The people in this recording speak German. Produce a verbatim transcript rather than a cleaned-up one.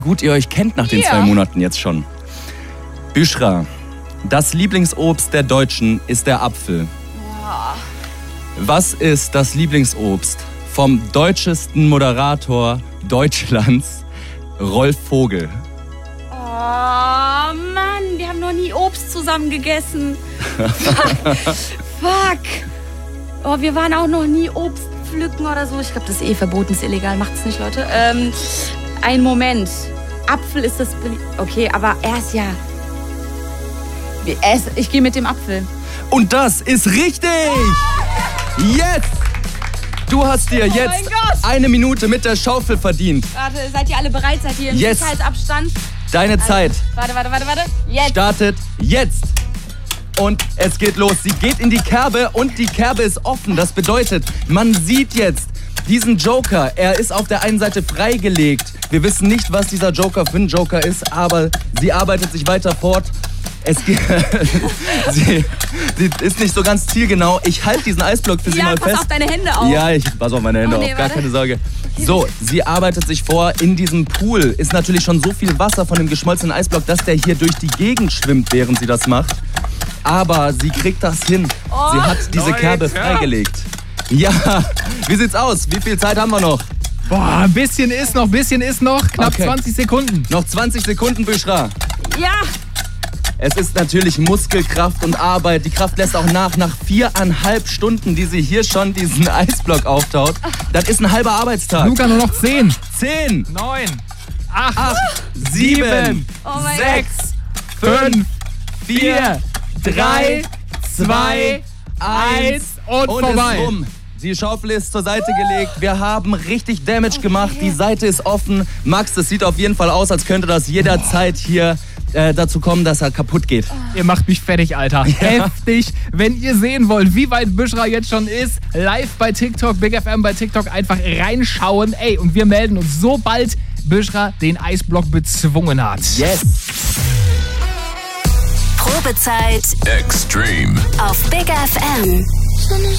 gut ihr euch kennt nach den Ja. zwei Monaten jetzt schon. Büschra, das Lieblingsobst der Deutschen ist der Apfel. Boah. Was ist das Lieblingsobst vom deutschesten Moderator Deutschlands, Rolf Vogel? Oh Mann, wir haben noch nie Obst zusammen gegessen. Fuck. Fuck. Oh, wir waren auch noch nie Obst pflücken oder so. Ich glaube, das ist eh verboten, ist illegal. Macht's nicht, Leute. Ähm, ein Moment. Apfel ist das... belie- Okay, aber er ist ja... Er ist, ich gehe mit dem Apfel. Und das ist richtig! Jetzt! Du hast dir Oh mein jetzt Gott! eine Minute mit der Schaufel verdient. Warte, seid ihr alle bereit? Seid ihr im Yes. Sicherheitsabstand? Deine Zeit Warte, warte, warte, warte. Jetzt. startet jetzt. Und es geht los. Sie geht in die Kerbe und die Kerbe ist offen. Das bedeutet, man sieht jetzt diesen Joker. Er ist auf der einen Seite freigelegt. Wir wissen nicht, was dieser Joker für ein Joker ist, aber sie arbeitet sich weiter fort. Es geht, sie, sie ist nicht so ganz zielgenau. Ich halte diesen Eisblock für sie Ja, mal pass fest. auf deine Hände auf. Ja, ich pass auf meine Hände Oh, nee, auf, gar warte. keine Sorge. So, sie arbeitet sich vor. In diesem Pool ist natürlich schon so viel Wasser von dem geschmolzenen Eisblock, dass der hier durch die Gegend schwimmt, während sie das macht. Aber sie kriegt das hin. Oh. Sie hat diese Leute. Kerbe freigelegt. Ja, wie sieht's aus? Wie viel Zeit haben wir noch? Boah, ein bisschen ist noch, ein bisschen ist noch. Knapp Okay. zwanzig Sekunden. Noch zwanzig Sekunden, Büschra. Ja. Es ist natürlich Muskelkraft und Arbeit. Die Kraft lässt auch nach. Nach viereinhalb Stunden, die sie hier schon diesen Eisblock auftaut, das ist ein halber Arbeitstag. Luca, nur noch zehn. Zehn, neun. acht. acht, sieben, Oh mein sechs, fünf. vier, drei, zwei, eins und, und vorbei. ist rum. Die Schaufel ist zur Seite gelegt. Wir haben richtig Damage gemacht. Die Seite ist offen. Max, das sieht auf jeden Fall aus, als könnte das jederzeit hier äh, dazu kommen, dass er kaputt geht. Ihr macht mich fertig, Alter. Heftig. Wenn ihr sehen wollt, wie weit Büschra jetzt schon ist, live bei TikTok, Big F M bei TikTok, einfach reinschauen. Ey, und wir melden uns, sobald Büschra den Eisblock bezwungen hat. Yes. Probezeit Extreme. auf Big F M.